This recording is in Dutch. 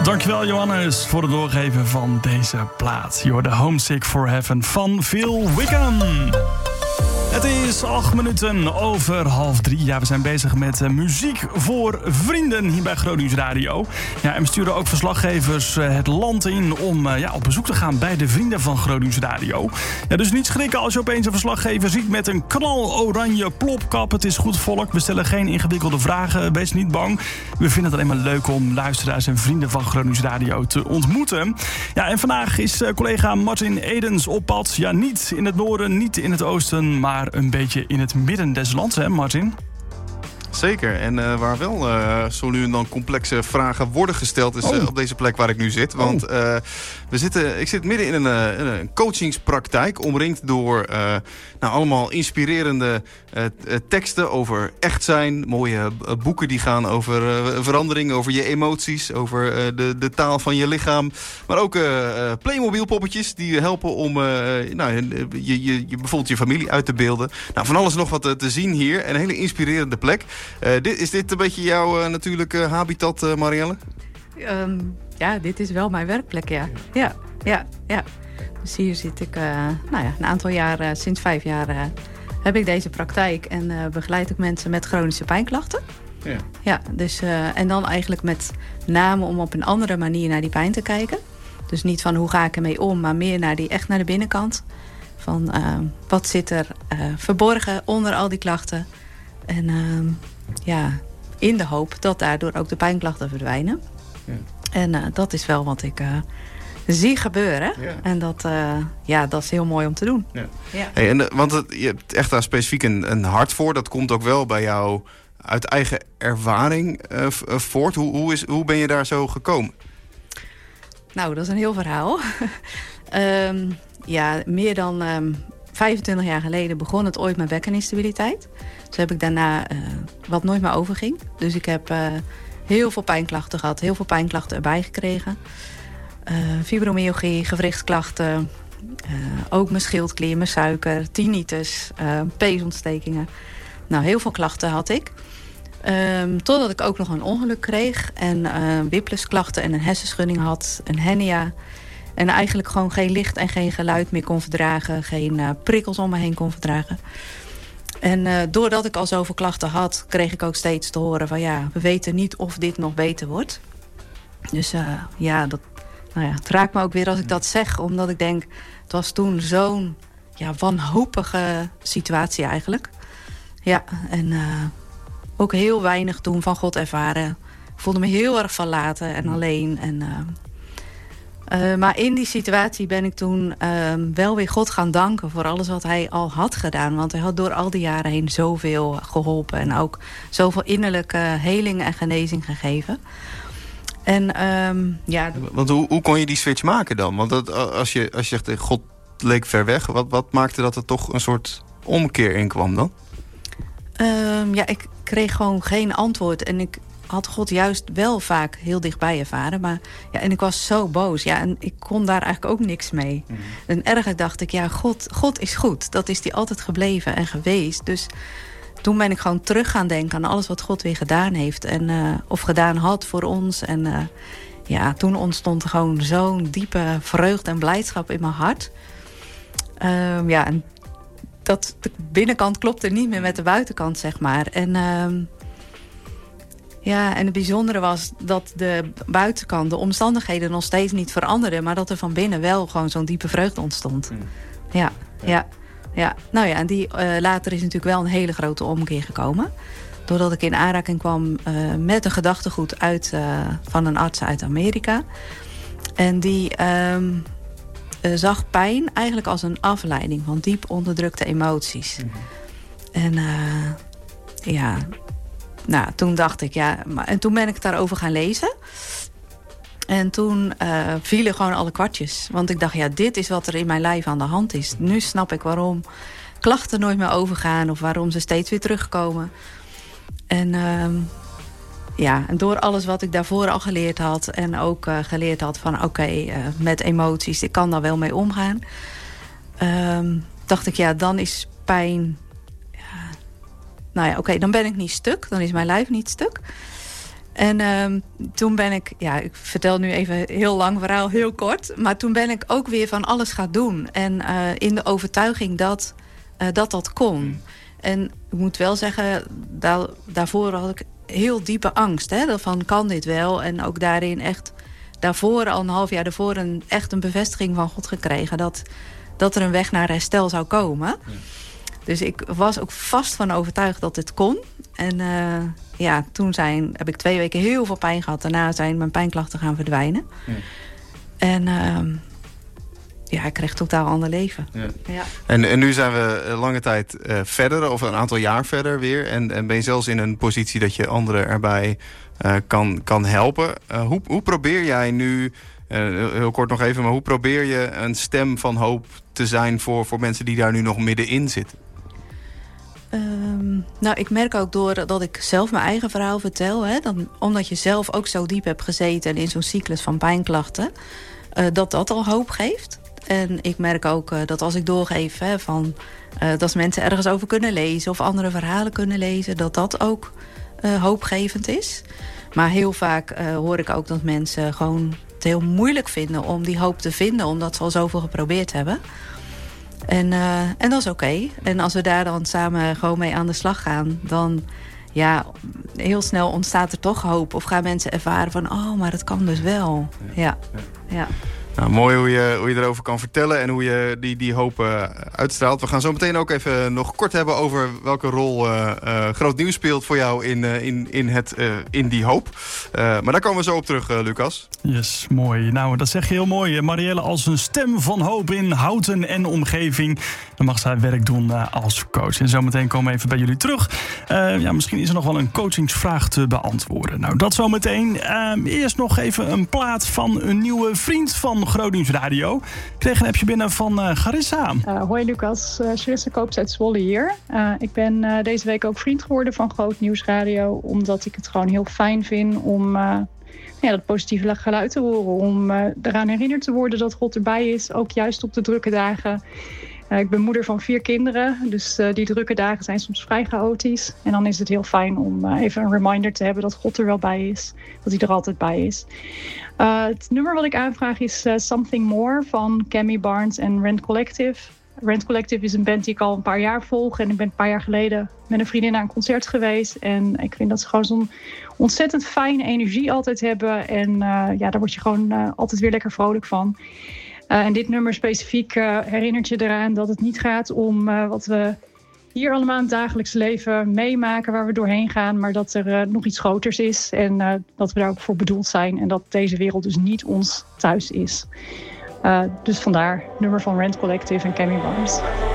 Dankjewel Johannes voor het doorgeven van deze plaat. Je hoorde Homesick for Heaven van Phil Wickham. Het is 8 minuten over 2:30. Ja, we zijn bezig met muziek voor vrienden hier bij Groningen Radio. Ja, en we sturen ook verslaggevers het land in om op bezoek te gaan bij de vrienden van Groningen Radio. Ja, dus niet schrikken als je opeens een verslaggever ziet met een knaloranje plopkap. Het is goed volk. We stellen geen ingewikkelde vragen. Wees niet bang. We vinden het alleen maar leuk om luisteraars en vrienden van Groningen Radio te ontmoeten. Ja, en vandaag is collega Martin Edens op pad. Ja, niet in het noorden, niet in het oosten, maar een beetje in het midden des lands, hè Martin? Zeker, en waar wel zo nu en dan complexe vragen worden gesteld is op deze plek waar ik nu zit. Want ik zit midden in een coachingspraktijk, omringd door allemaal inspirerende teksten over echt zijn. Mooie boeken die gaan over verandering, over je emoties, over de taal van je lichaam. Maar ook Playmobil poppetjes die helpen om bijvoorbeeld je familie uit te beelden. Nou, van alles nog wat te zien hier. Een hele inspirerende plek. Is dit een beetje jouw natuurlijke habitat, Marielle? Ja, dit is wel mijn werkplek, ja. Ja. Dus hier zit ik een aantal jaar, sinds 5 jaar heb ik deze praktijk en begeleid ik mensen met chronische pijnklachten. Ja, dus, en dan eigenlijk met name om op een andere manier naar die pijn te kijken. Dus niet van hoe ga ik ermee om, maar meer echt naar de binnenkant. Van wat zit er verborgen onder al die klachten. En in de hoop dat daardoor ook de pijnklachten verdwijnen. Ja. En dat is wel wat ik zie gebeuren. Ja. En dat is heel mooi om te doen. Ja. Ja. Hey, want je hebt echt daar specifiek een hart voor. Dat komt ook wel bij jou uit eigen ervaring voort. Hoe ben je daar zo gekomen? Nou, dat is een heel verhaal. Meer dan 25 jaar geleden begon het ooit met bekkeninstabiliteit. Dus heb ik daarna wat nooit meer overging. Dus ik heb heel veel pijnklachten gehad. Heel veel pijnklachten erbij gekregen. Fibromyalgie, gewrichtsklachten. Ook mijn schildklier, mijn suiker, tinnitus, peesontstekingen. Nou, heel veel klachten had ik. Totdat ik ook nog een ongeluk kreeg. En whiplashklachten en een hersenschudding had. Een hernia. En eigenlijk gewoon geen licht en geen geluid meer kon verdragen. Geen prikkels om me heen kon verdragen. En doordat ik al zoveel klachten had, kreeg ik ook steeds te horen van we weten niet of dit nog beter wordt. Dus het raakt me ook weer als ik dat zeg. Omdat ik denk, het was toen zo'n wanhopige situatie eigenlijk. Ja, en ook heel weinig toen van God ervaren. Ik voelde me heel erg verlaten en alleen. Maar in die situatie ben ik toen wel weer God gaan danken voor alles wat hij al had gedaan. Want hij had door al die jaren heen zoveel geholpen. En ook zoveel innerlijke heling en genezing gegeven. En Want hoe kon je die switch maken dan? Want als je zegt, God leek ver weg. Wat maakte dat er toch een soort omkeer in kwam dan? Ik kreeg gewoon geen antwoord. En ik had God juist wel vaak heel dichtbij ervaren. Maar en ik was zo boos. Ja, en ik kon daar eigenlijk ook niks mee. Mm-hmm. En ergens dacht ik, God is goed. Dat is die altijd gebleven en geweest. Dus toen ben ik gewoon terug gaan denken aan alles wat God weer gedaan heeft. En of gedaan had voor ons. En toen ontstond er gewoon zo'n diepe vreugde en blijdschap in mijn hart. En dat de binnenkant klopte niet meer met de buitenkant, zeg maar. En en het bijzondere was dat de buitenkant, de omstandigheden nog steeds niet veranderden. Maar dat er van binnen wel gewoon zo'n diepe vreugde ontstond. Ja. Nou ja, en die later is natuurlijk wel een hele grote omkeer gekomen. Doordat ik in aanraking kwam met een gedachtegoed van een arts uit Amerika. En die zag pijn eigenlijk als een afleiding van diep onderdrukte emoties. Mm-hmm. En toen dacht ik, en toen ben ik daarover gaan lezen. En toen vielen gewoon alle kwartjes. Want ik dacht, dit is wat er in mijn lijf aan de hand is. Nu snap ik waarom klachten nooit meer overgaan. Of waarom ze steeds weer terugkomen. En en door alles wat ik daarvoor al geleerd had. En ook geleerd had van met emoties, ik kan daar wel mee omgaan. Dacht ik, dan is pijn. Dan ben ik niet stuk. Dan is mijn lijf niet stuk. En toen ben ik vertel nu even een heel lang verhaal, heel kort. Maar toen ben ik ook weer van alles gaan doen. En in de overtuiging dat kon. En ik moet wel zeggen, daarvoor had ik heel diepe angst. Hè, van kan dit wel? En ook daarin echt daarvoor, al een half jaar daarvoor, echt een bevestiging van God gekregen. Dat er een weg naar herstel zou komen. Ja. Dus ik was ook vast van overtuigd dat dit kon. En toen heb ik 2 weken heel veel pijn gehad. Daarna zijn mijn pijnklachten gaan verdwijnen. Ja. En ik kreeg totaal een ander leven. Ja. Ja. En nu zijn we lange tijd verder, of een aantal jaar verder weer. En ben je zelfs in een positie dat je anderen erbij kan helpen. Hoe probeer jij nu, heel kort nog even, maar hoe probeer je een stem van hoop te zijn voor mensen die daar nu nog middenin zitten? Ik merk ook doordat ik zelf mijn eigen verhaal vertel, omdat je zelf ook zo diep hebt gezeten in zo'n cyclus van pijnklachten, dat al hoop geeft. En ik merk ook dat als ik doorgeef dat mensen ergens over kunnen lezen of andere verhalen kunnen lezen, dat ook hoopgevend is. Maar heel vaak hoor ik ook dat mensen gewoon het heel moeilijk vinden om die hoop te vinden, omdat ze al zoveel geprobeerd hebben. En dat is oké. En als we daar dan samen gewoon mee aan de slag gaan, dan heel snel ontstaat er toch hoop. Of gaan mensen ervaren van, maar het kan dus wel. Ja. Nou, mooi hoe je erover kan vertellen en hoe je die hoop uitstraalt. We gaan zo meteen ook even nog kort hebben over welke rol groot nieuws speelt voor jou in die hoop. Maar daar komen we zo op terug, Lucas. Yes, mooi. Nou, dat zeg je heel mooi. Marielle als een stem van hoop in Houten en omgeving. Dan mag zij werk doen als coach. En zometeen komen we even bij jullie terug. Misschien is er nog wel een coachingsvraag te beantwoorden. Nou, dat zometeen. Eerst nog even een plaat van een nieuwe vriend van Groot Nieuws Radio. Ik kreeg een appje binnen van Garissa. Hoi Lucas, Charissa Koops uit Zwolle hier. Ik ben deze week ook vriend geworden van Groot Nieuws Radio, omdat ik het gewoon heel fijn vind om dat positieve geluid te horen. Om eraan herinnerd te worden dat God erbij is, ook juist op de drukke dagen. Ik ben moeder van 4 kinderen, dus die drukke dagen zijn soms vrij chaotisch. En dan is het heel fijn om even een reminder te hebben dat God er wel bij is. Dat hij er altijd bij is. Het nummer wat ik aanvraag is Something More van Cammy Barnes en Rent Collective. Rent Collective is een band die ik al een paar jaar volg. En ik ben een paar jaar geleden met een vriendin naar een concert geweest. En ik vind dat ze gewoon zo'n ontzettend fijne energie altijd hebben. En daar word je gewoon altijd weer lekker vrolijk van. En dit nummer specifiek herinnert je eraan dat het niet gaat om wat we hier allemaal in het dagelijks leven meemaken, waar we doorheen gaan, maar dat er nog iets groters is en dat we daar ook voor bedoeld zijn en dat deze wereld dus niet ons thuis is. Dus vandaar nummer van Rent Collective en Cammy Barnes.